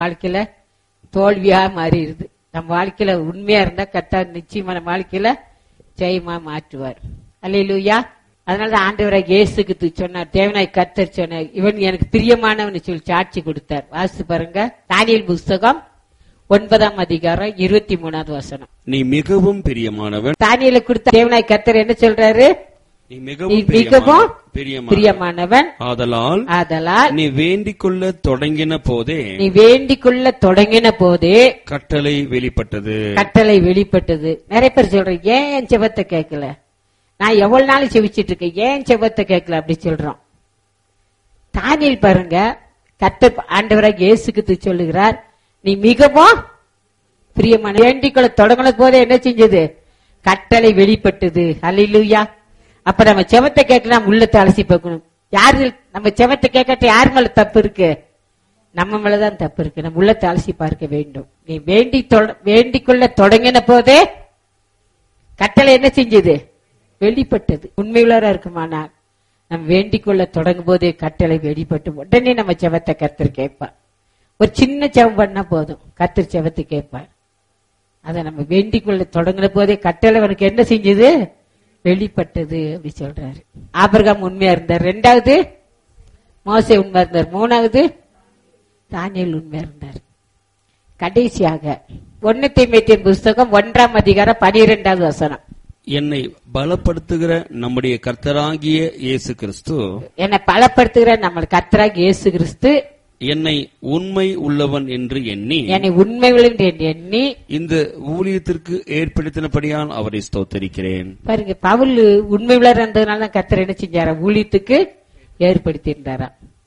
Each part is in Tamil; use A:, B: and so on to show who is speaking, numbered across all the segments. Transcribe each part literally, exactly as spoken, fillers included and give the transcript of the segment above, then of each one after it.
A: வாழ்க்கையில தோல்வியா மாறிடுது. நம்ம வாழ்க்கையில உண்மையா இருந்தா கர்த்தர் நிச்சயமா நம்ம வாழ்க்கையில ஜெயமா மாற்றுவார். அல்லேலூயா. அதனாலதான் ஆண்டவராகிய இயேசுக்கு சொன்னார், தேவனாய் கர்த்தர் சொன்னார், இவன் எனக்கு பிரியமானவன் சொல்லி சாட்சி கொடுத்தார். வாசித்து பாருங்க, தானியேல் புஸ்தகம் ஒன்பதாம் அதிகாரம் இருபத்தி மூணாவது வசனம்.
B: நீ மிகவும் பிரியமானவன்.
A: தானியேலுக்கு கொடுத்த தேவனாய் கர்த்தர் என்ன சொல்றாரு?
B: நீ மிகவும்
A: மிகவும்
B: பிரியமானவன்.
A: பிரியமானவன்.
B: ஆதலால்
A: ஆதலால்
B: நீ வேண்டிக் கொள்ள தொடங்கின போதே
A: நீ வேண்டிக் கொள்ள தொடங்கின போதே
B: கட்டளை வெளிப்பட்டது.
A: கட்டளை வெளிப்பட்டது. நிறைய பேர் சொல்றேன், ஏன் என் செபத்தை கேட்கல, நான் எவ்வளவு நாள் செவிச்சிட்டு இருக்கேன், ஏன் செபத்தை கேட்கல அப்படி சொல்றோம். தானியேல் பாருங்க, கர்த்தர் ஆண்டவராகிய இயேசுக்கு சொல்லுகிறார், நீ மிகவும் பிரியமான வேண்டிக் கொள்ள தொடங்கின போதே என்ன செஞ்சது? கட்டளை வெளிப்பட்டது. அல்லேலூயா. அப்ப நம்ம செவத்தை கேட்க நம்ம உள்ளத்தை அலசி பார்க்கணும். யாரு நம்ம செவத்தை கேட்கட்ட யார் மேல தப்பு இருக்கு? நம்ம மேலதான் தப்பு இருக்கு. நம்ம உள்ளத்தை அலசி பார்க்க வேண்டும். நீ வேண்டி வேண்டிக் கொள்ள தொடங்கின போதே கட்டளை என்ன செஞ்சது? வெளிப்பட்டது. உண்மையுள்ளவரா இருக்குமானா நம்ம வேண்டிக் கொள்ள தொடங்கும் போதே கட்டளை வெளிப்பட்டு உடனே நம்ம செவத்தை கர்த்தர் கேட்பார். ஒரு சின்ன செவம் பண்ணா போதும், கர்த்தர் செவத்தை கேட்பார். அதை நம்ம வேண்டிக் கொள்ள தொடங்கின போதே கட்டளை அவனுக்கு என்ன செஞ்சது? வெளிப்பட்டது அப்படி சொல்றாரு. ஆபிரகாம் உண்மையா இருந்தார். ரெண்டாவது மோசே உண்மையா இருந்தார். மூணாவது தானியேல் உண்மையா இருந்தார். கடைசியாக ஒன்னு தீமோத்தேயு புஸ்தகம் ஒன்றாம் அதிகாரம் பனிரெண்டாவது வசனம்.
B: என்னை பலப்படுத்துகிற நம்முடைய கர்த்தராகிய இயேசு கிறிஸ்து
A: என்னை பலப்படுத்துகிற நம்ம கர்த்தராகிய இயேசு கிறிஸ்து
B: என்னை உண்மை உள்ளவன் என்று எண்ணி
A: என்னை உண்மை உள்ளவன் என்று எண்ணி
B: இந்த ஊழியத்திற்கு ஏற்படுத்தினபடியால் அவரை ஸ்தோத்தரிக்கிறேன்.
A: பாருங்க, பவுல் உண்மை உள்ளவர் இருந்ததுனால தான் கர்த்தர் என்ன செஞ்சாரா? ஊழியத்துக்கு ஏற்படுத்தி இருந்தாரா.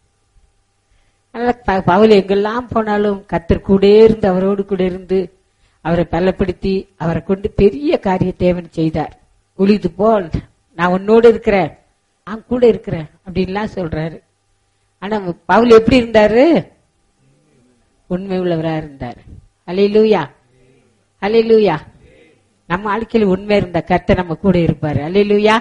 A: அதனால பவுல் எங்கெல்லாம் போனாலும் கர்த்தர் கூட இருந்து அவரோடு கூட இருந்து அவரை பலப்படுத்தி அவரை கொண்டு பெரிய காரிய தேவன் செய்தார். ஊழியத்து போல் நான் உன்னோடு இருக்கிறேன், நான் கூட இருக்கிறேன் அப்படின்லாம் சொல்றாரு. ஆனா பவுல் எப்படி இருந்தாரு? உண்மை உள்ளவரா இருந்தார். அல்லேலூயா, அல்லேலூயா. நம்ம வாழ்க்கையில் உண்மை இருந்த கர்த்தர் நம்ம கூட இருப்பாரு. அல்லேலூயா.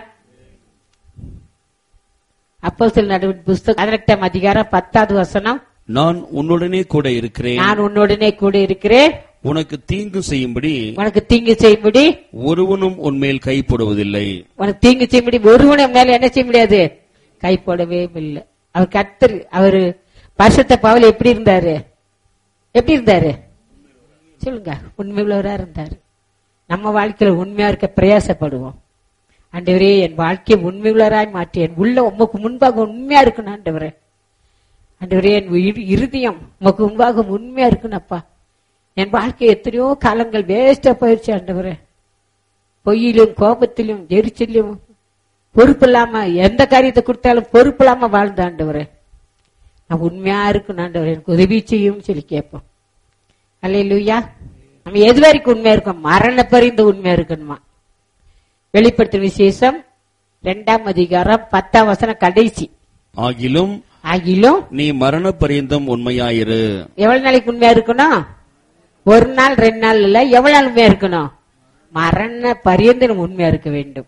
A: அப்போஸ்தலர் நடவடிக்கைகள் புஸ்தகம் பதினெட்டாம் அதிகாரம் பத்தாவது வசனம்.
B: நான் உன்னுடனே கூட இருக்கிறேன்,
A: நான் உன்னுடனே கூட இருக்கிறேன்,
B: உனக்கு தீங்கு செய்யும்படி
A: உனக்கு தீங்கு செய்யும்படி
B: ஒருவனும் உன்மேல் கை போடுவதில்லை.
A: உனக்கு தீங்கு செய்யும்படி ஒருவனும் மேல என்ன செய்ய முடியாது? கை போடவே இல்லை. அவர் கர்த்தர். அவரு பரிசுத்த பவுல் எப்படி இருந்தாரு? எப்படி இருந்தாரு சொல்லுங்க? உண்மை உள்ளவரா இருந்தாரு. நம்ம வாழ்க்கையில உண்மையா இருக்க பிரயாசப்படுவோம். ஆண்டவரே, என் வாழ்க்கையை உண்மை உள்ளவராய் மாற்றி என் உள்ள உமக்கு முன்பாக உண்மையா இருக்கணும். ஆண்டவரே, ஆண்டவரே, என் இருதயம் உமக்கு முன்பாக உண்மையா இருக்கணும்ப்பா. என் வாழ்க்கை எத்தனையோ காலங்கள் வேஸ்டா போயிடுச்சு ஆண்டவரே. பொய்யிலும் கோபத்திலும் எரிச்சலும் பொறுப்பு இல்லாம எந்த காரியத்தை கொடுத்தாலும் பொறுப்பு இல்லாம வாழ்ந்த ஆண்டவரே, நான் உண்மையா இருக்கணும் ஆண்டவரே, எனக்கு உதவி செய்யும் சொல்லி கேட்போம். அல்லேலூயா. நம்ம எது வரைக்கும் உண்மையா இருக்கோம்? மரண பரிந்து உண்மையா இருக்கணுமா? வெளிப்படுத்தும் விசேஷம் இரண்டாம் அதிகாரம் பத்தாம் வசனம் கடைசி.
B: ஆகிலும்
A: ஆகிலும்
B: நீ மரண பரியந்தம் உண்மையாயிரு.
A: எவ்வளவு நாளைக்கு உண்மையா இருக்கணும்? ஒரு நாள் ரெண்டு நாள் இல்ல, எவ்வளவு நாள் உண்மையா இருக்கணும்? மரண பரியந்தம் உண்மையா இருக்க வேண்டும்.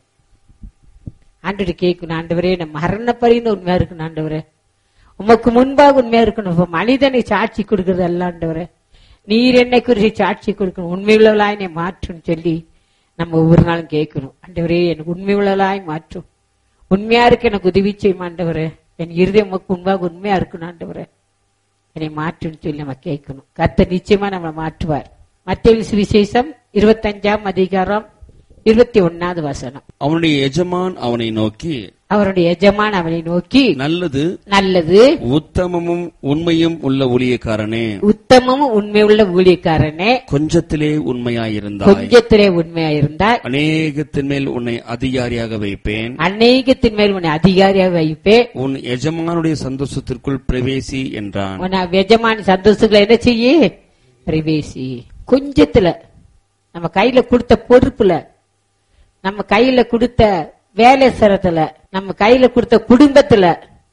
A: ஆண்டு கேட்கணும், ஆண்டவரே நம்ம மரண பரிந்து உண்மையா இருக்கணும் ஆண்டவரே, உமக்கு முன்பாக உண்மையா இருக்கணும். மனிதனை சாட்சி கொடுக்கறது அல்ல ஆண்டவரே, நீர் என்னை குறித்து சாட்சி கொடுக்கணும், உண்மை உள்ளவளாய் என்னை மாற்றும் சொல்லி நம்ம ஒவ்வொரு நாளும் கேட்கணும். ஆண்டவரே, எனக்கு உண்மை உள்ளவளாய் மாற்றும், உண்மையா இருக்க எனக்கு உதவி செய்யும் ஆண்டவரே, என் இருதயம் உமக்கு முன்பாக உண்மையா இருக்கணும் ஆண்டவரே, என்னை மாற்றும் சொல்லி நம்ம கேட்கணும். கர்த்தர் நிச்சயமா நம்மளை மாற்றுவார். மத்தேயு சுவிசேஷம் இருபத்தி அஞ்சாம் அதிகாரம் இருபத்தி ஒன்னாவது வசனம்.
B: அவனுடைய எஜமான் அவனை நோக்கி
A: அவருடைய எஜமான் அவனை நோக்கி நல்லது நல்லது
B: உத்தமமும் உண்மையும் உள்ள ஊழியக்காரனே,
A: உத்தமமும் உண்மை உள்ள ஊழியக்காரனே,
B: கொஞ்சத்திலே உண்மையாயிருந்தாய்,
A: கொஞ்சத்திலே உண்மையாயிருந்தாய்,
B: அநேகத்தின் மேல் உன்னை அதிகாரியாக வைப்பேன்,
A: அநேகத்தின் மேல் உன்னை அதிகாரியாக வைப்பேன்,
B: உன் எஜமானுடைய சந்தோஷத்திற்குள் பிரவேசி என்றான்.
A: உன் எஜமான சந்தோஷங்களை என்ன செய்ய? பிரவேசி. கொஞ்சத்துல நம்ம கையில கொடுத்த பொறுப்புல, நம்ம கையில கொடுத்த வேலை சரத்துல, நம்ம கையில கொடுத்த குடும்பத்துல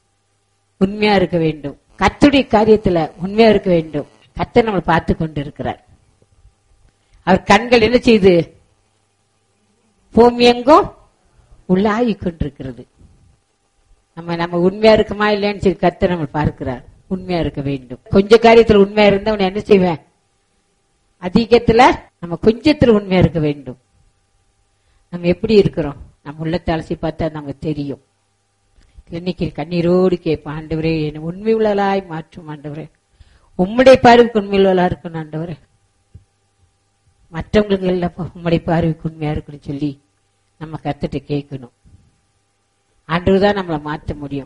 A: உண்மையா இருக்க வேண்டும். கர்த்தருடைய காரியத்துல உண்மையா இருக்க வேண்டும். கர்த்தர் நம்ம பார்த்து கொண்டு இருக்கிறார். அவர் கண்கள் என்ன செய்து பூமி எங்கும் உள்ளாகி கொண்டிருக்கிறது. நம்ம நம்ம உண்மையா இருக்குமா இல்லையான்னு சொல்லி கர்த்தர் நம்ம பார்க்கிறார். உண்மையா இருக்க வேண்டும். கொஞ்ச காரியத்துல உண்மையா இருந்தா அவன் என்ன செய்வேன்? அதிகத்துல நம்ம கொஞ்சத்துல உண்மையா இருக்க வேண்டும். நம்ம எப்படி இருக்கிறோம்? நம்ம உள்ளத்தை அலசி பார்த்தா நமக்கு தெரியும். இன்னைக்கு கண்ணீரோடு கேட்பேன், ஆண்டவரே என்னை உண்மை உள்ளலாய் மாற்றும் ஆண்டவரே, உம்முடைய பார்வைக்கு உண்மை உள்ளலா இருக்கணும் ஆண்டவரே, மற்றவங்களுக்கு இல்லப்பா உம்முடைய பார்வைக்கு உண்மையா இருக்குன்னு சொல்லி நம்ம கத்துட்டு கேட்கணும். ஆண்டவர் தான் நம்மளை மாற்ற முடியும்.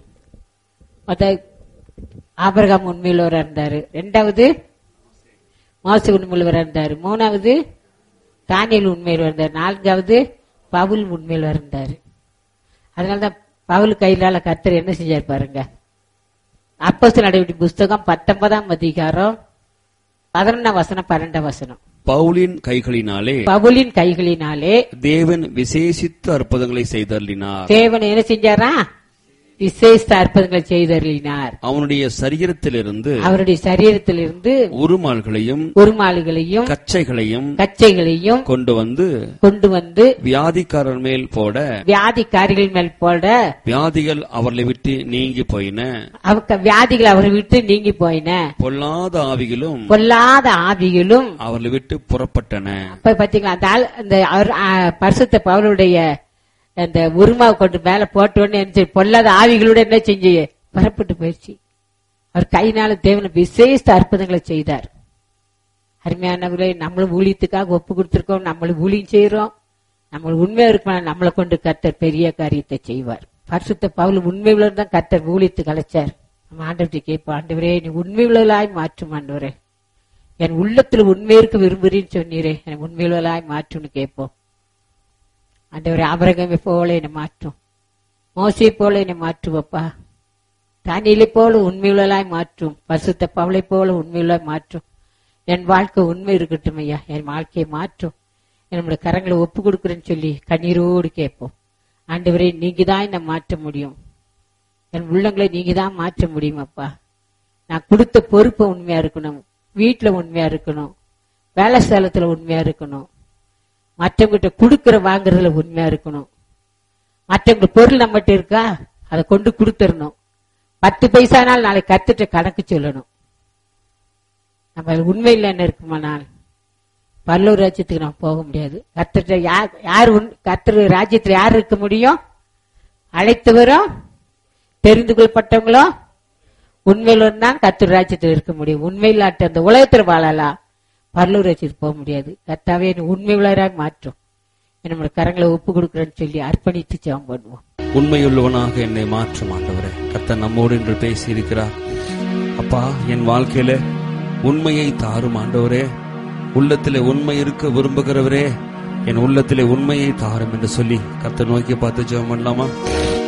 A: ஆபிரகாம் உண்மையுள்ளவரா இருந்தாரு. ரெண்டாவது மோசே உண்மையுள்ளவரா இருந்தாரு. மூணாவது தானியேல் உண்மையுள்ளவரா இருந்தாரு. நான்காவது பவுல் உண்மையுள்ளவரா இருந்தாரு. அதனாலதான் பவுல் கையிலால கர்த்தர் என்ன செஞ்சாரு பாருங்க. அப்போஸ்தலர் நடவடிக்கை புஸ்தகம் பத்தொன்பதாம் அதிகாரம் பதினொன்னாம் வசனம் பன்னெண்டாம் வசனம்.
B: பவுலின் கைகளினாலே
A: பவுலின் கைகளினாலே
B: தேவன் விசேஷித்த அற்புதங்களை செய்தருளினார்.
A: தேவன் என்ன செஞ்சாரா? விசேஷ அற்புதங்களை செய்தருளினார்.
B: அவனுடைய சரீரத்திலிருந்து
A: அவருடைய சரீரத்திலிருந்து
B: உருமால்களையும்
A: உருமால்களையும்
B: கச்சைகளையும்
A: கச்சைகளையும்
B: கொண்டு வந்து
A: கொண்டு வந்து
B: வியாதிக்காரர் மேல் போட
A: வியாதிக்காரிகள் மேல் போட
B: வியாதிகள் அவர்களை விட்டு நீங்கி போயின.
A: அவங்க வியாதிகள் அவரை விட்டு நீங்கி போயின.
B: பொல்லாத ஆவிகளும்
A: பொல்லாத ஆவிகளும்
B: அவர்களை விட்டு புறப்பட்டன.
A: அப்ப பாத்தீங்களா அந்த ஆள் அந்த பரிசுத்த பவுலுடைய அந்த உருமாவை கொண்டு மேல போட்டோன்னு பொல்லாத ஆவிகளோட என்ன செஞ்சு புறப்பட்டு போயிடுச்சு. அவர் கையினால தேவனை விசேஷ அற்புதங்களை செய்தார். அருமையானவர்களே, நம்மளும் ஊழியத்துக்காக ஒப்பு கொடுத்திருக்கோம், நம்மளும் ஊழியம் செய்யறோம். நம்ம உண்மையா இருக்கணும், நம்மளை கொண்டு கர்த்தர் பெரிய காரியத்தை செய்வார். பரிசுத்த பவுல் உண்மை உள்ளதான் கர்த்தர் ஊழியத்துக்கு அழைச்சார். நம்ம ஆண்டவர்கிட்ட கேட்போம், ஆண்டவரே நீ உண்மை உள்ளலாய் மாற்றும் ஆண்டவரே, என் உள்ளத்துல உண்மை இருக்க விரும்புறேன்னு சொன்னீரே, என் உண்மை உள்ளலாய் மாற்றும்னு கேட்போம். ஆண்டவரே ஆபிரகாமை போல என்னை மாற்றும், மோசே போல என்னை மாற்றுவப்பா, தானியேலை போல உண்மையுள்ளலாய் மாற்றும், பரிசுத்த பவுலை போல உண்மையுள்ளாய் மாற்றும். என் வாழ்க்கை உண்மை இருக்கட்டும் ஐயா, என் வாழ்க்கையை மாற்றும், என்னுடைய கரங்களை ஒப்பு கொடுக்குறேன்னு சொல்லி கண்ணீரோடு கேட்போம். ஆண்டவரே நீங்க தான் என்னை மாற்ற முடியும், என் உள்ளங்களை நீங்க தான் மாற்ற முடியும் அப்பா. நான் கொடுத்த பொறுப்பை உண்மையா இருக்கணும், வீட்டுல உண்மையா இருக்கணும், வேலை ஸ்தலத்துல உண்மையா இருக்கணும், மற்றவங்கிட்ட கொடுக்கற வாங்குறதுல உண்மையா இருக்கணும். மற்றவங்க பொருள் நம்மகிட்ட இருக்கா அதை கொண்டு கொடுத்துடணும். பத்து பைசானால் நாளை கத்துட்டு கணக்கு சொல்லணும். நம்ம உண்மையில் என்ன இருக்குமானால் பரலோக ராஜ்யத்துக்கு நம்ம போக முடியாது. கத்துட்ட யார் யார் கத்துற ராஜ்யத்துல யார் இருக்க முடியும்? அழைத்தவரும் தெரிந்து கொள்ளப்பட்டவங்களும் உண்மையில தான் கத்துற ராஜ்யத்தில் இருக்க முடியும். உண்மையில்லாட்ட அந்த உலகத்தில் வாழலாம், பரலோக ராஜ்யத்துக்கு போக முடியாது. கர்த்தாவே உண்மை உள்ளவராக மாற்றும், நம்முடைய கரங்களை ஒப்பு கொடுக்கிறேன்னு சொல்லி அர்ப்பணித்து ஜெபம் பண்ணுவோம்.
B: உண்மையுள்ளவனாக என்னை மாற்றும் ஆண்டவரே. கர்த்தர் நம்மோடு என்று பேசி இருக்கிறார். அப்பா, என் வாழ்க்கையில உண்மையை தாரும் ஆண்டவரே. உள்ளத்திலே உண்மை இருக்க விரும்புகிறவரே, என் உள்ளத்திலே உண்மையை தாரும் என்று சொல்லி கர்த்தர் நோக்கி பார்த்து ஜெபம் பண்ணலாமா?